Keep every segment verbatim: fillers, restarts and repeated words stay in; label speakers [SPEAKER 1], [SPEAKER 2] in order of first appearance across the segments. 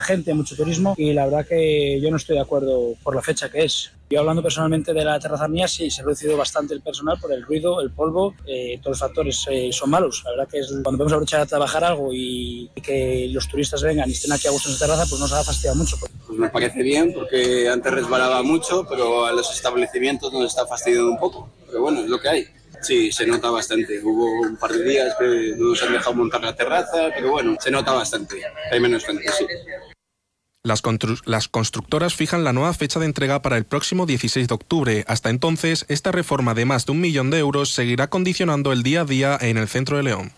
[SPEAKER 1] gente, mucho turismo y la verdad que yo no estoy de acuerdo por la fecha que es. Yo hablando personalmente de la terraza mía, sí, se ha reducido bastante el personal por el ruido, el polvo, eh, todos los factores eh, son malos. La verdad que es, cuando podemos aprovechar a trabajar algo y, y que los turistas vengan y estén aquí a gusto en su terraza, pues nos ha fastidiado mucho.
[SPEAKER 2] Pues me parece bien porque antes resbalaba mucho, pero a los establecimientos nos está fastidiando un poco. Pero bueno, es lo que hay. Sí, se nota bastante. Hubo un par de días que no nos han dejado montar la terraza, pero bueno, se nota bastante. Hay menos gente, sí.
[SPEAKER 3] Las, constru- las constructoras fijan la nueva fecha de entrega para el próximo dieciséis de octubre. Hasta entonces, esta reforma de más de un millón de euros seguirá condicionando el día a día en el centro de León.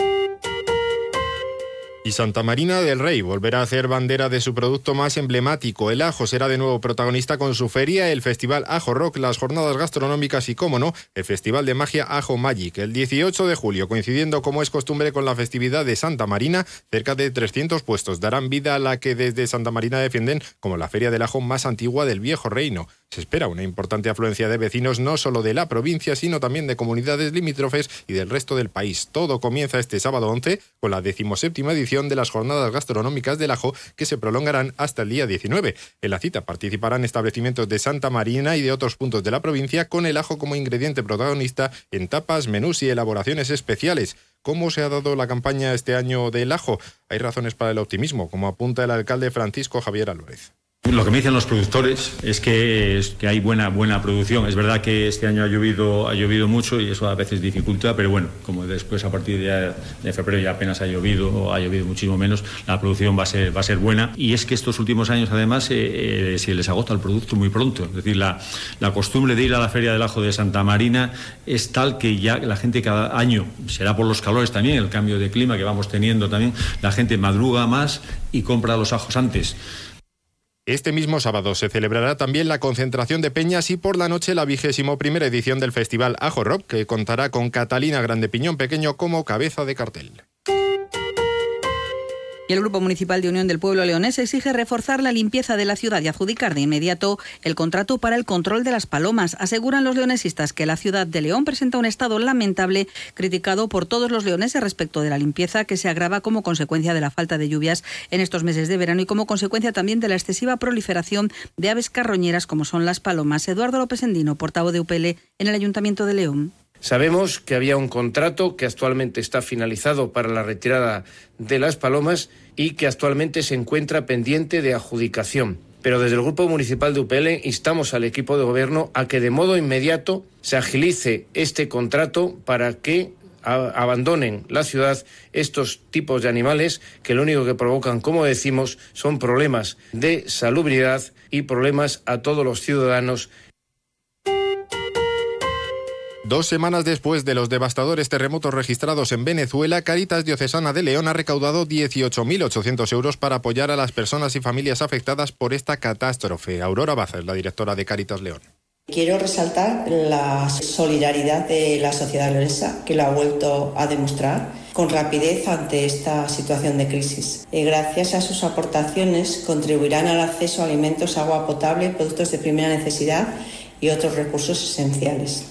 [SPEAKER 4] Y Santa Marina del Rey volverá a hacer bandera de su producto más emblemático. El ajo será de nuevo protagonista con su feria, el Festival Ajo Rock, las jornadas gastronómicas y, cómo no, el Festival de Magia Ajo Magic. El dieciocho de julio, coincidiendo como es costumbre con la festividad de Santa Marina, cerca de trescientos puestos darán vida a la que desde Santa Marina defienden como la feria del ajo más antigua del viejo reino. Se espera una importante afluencia de vecinos no solo de la provincia, sino también de comunidades limítrofes y del resto del país. Todo comienza este sábado once con la decimoséptima edición de las jornadas gastronómicas del ajo, que se prolongarán hasta el día diecinueve. En la cita participarán establecimientos de Santa Marina y de otros puntos de la provincia, con el ajo como ingrediente protagonista en tapas, menús y elaboraciones especiales. ¿Cómo se ha dado la campaña este año del ajo? Hay razones para el optimismo, como apunta el alcalde Francisco Javier Álvarez.
[SPEAKER 5] Lo que me dicen los productores es que, es que hay buena buena producción. Es verdad que este año ha llovido ha llovido mucho y eso a veces dificulta, pero bueno, como después a partir de, de febrero ya apenas ha llovido o ha llovido muchísimo menos, la producción va a ser va a ser buena. Y es que estos últimos años además eh, eh, se les agota el producto muy pronto. Es decir, la, la costumbre de ir a la Feria del Ajo de Santa Marina es tal que ya la gente cada año, será por los calores también, el cambio de clima que vamos teniendo también, la gente madruga más y compra los ajos antes.
[SPEAKER 4] Este mismo sábado se celebrará también la concentración de peñas y por la noche la vigésimo primera edición del Festival Ajo Rock, que contará con Catalina Grande Piñón Pequeño como cabeza de cartel.
[SPEAKER 6] Y el Grupo Municipal de Unión del Pueblo Leonés exige reforzar la limpieza de la ciudad y adjudicar de inmediato el contrato para el control de las palomas. Aseguran los leonesistas que la ciudad de León presenta un estado lamentable, criticado por todos los leoneses respecto de la limpieza, que se agrava como consecuencia de la falta de lluvias en estos meses de verano y como consecuencia también de la excesiva proliferación de aves carroñeras como son las palomas. Eduardo López Endino, portavoz de U P L en el Ayuntamiento de León.
[SPEAKER 7] Sabemos que había un contrato que actualmente está finalizado para la retirada de las palomas y que actualmente se encuentra pendiente de adjudicación. Pero desde el Grupo Municipal de U P L instamos al equipo de gobierno a que de modo inmediato se agilice este contrato para que a- abandonen la ciudad estos tipos de animales que lo único que provocan, como decimos, son problemas de salubridad y problemas a todos los ciudadanos.
[SPEAKER 4] Dos semanas después de los devastadores terremotos registrados en Venezuela, Cáritas Diocesana de León ha recaudado dieciocho mil ochocientos euros para apoyar a las personas y familias afectadas por esta catástrofe. Aurora Baza es la directora de Cáritas León.
[SPEAKER 8] Quiero resaltar la solidaridad de la sociedad leonesa, que lo ha vuelto a demostrar con rapidez ante esta situación de crisis. Y gracias a sus aportaciones contribuirán al acceso a alimentos, agua potable, productos de primera necesidad y otros recursos esenciales.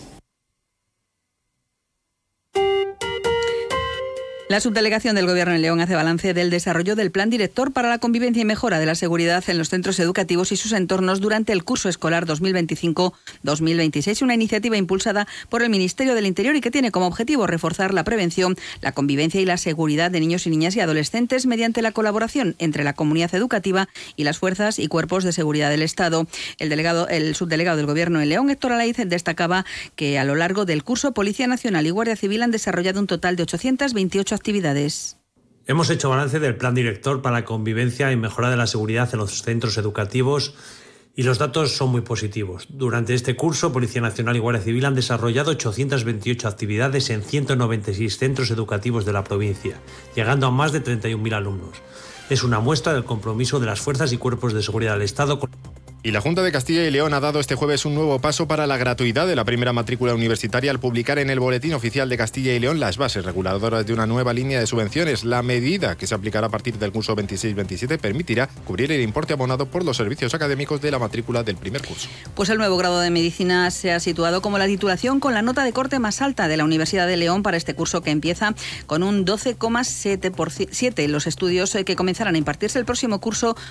[SPEAKER 6] La subdelegación del Gobierno en León hace balance del desarrollo del Plan Director para la Convivencia y Mejora de la Seguridad en los centros educativos y sus entornos durante el curso escolar dos mil veinticinco dos mil veintiséis, una iniciativa impulsada por el Ministerio del Interior y que tiene como objetivo reforzar la prevención, la convivencia y la seguridad de niños y niñas y adolescentes mediante la colaboración entre la comunidad educativa y las fuerzas y cuerpos de seguridad del Estado. El delegado, el subdelegado del Gobierno en León, Héctor Alaiz, destacaba que a lo largo del curso Policía Nacional y Guardia Civil han desarrollado un total de ochocientas veintiocho actividades.
[SPEAKER 9] Hemos hecho balance del Plan Director para la Convivencia y Mejora de la Seguridad en los centros educativos y los datos son muy positivos. Durante este curso, Policía Nacional y Guardia Civil han desarrollado ochocientas veintiocho actividades en ciento noventa y seis centros educativos de la provincia, llegando a más de treinta y un mil alumnos. Es una muestra del compromiso de las fuerzas y cuerpos de seguridad del Estado con
[SPEAKER 4] Y la Junta de Castilla y León ha dado este jueves un nuevo paso para la gratuidad de la primera matrícula universitaria al publicar en el Boletín Oficial de Castilla y León las bases reguladoras de una nueva línea de subvenciones. La medida, que se aplicará a partir del curso veintiséis veintisiete, permitirá cubrir el importe abonado por los servicios académicos de la matrícula del primer curso.
[SPEAKER 6] Pues el nuevo grado de Medicina se ha situado como la titulación con la nota de corte más alta de la Universidad de León para este curso, que empieza con un doce coma siete por ciento. Los estudios que comenzarán a impartirse el próximo curso